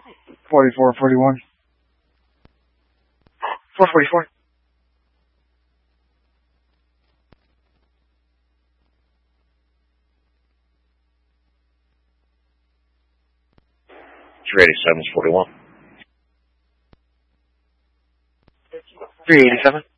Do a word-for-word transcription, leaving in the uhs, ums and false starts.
forty-four forty-one. four forty-four. three eighty-seven is forty-one. three eighty-seven.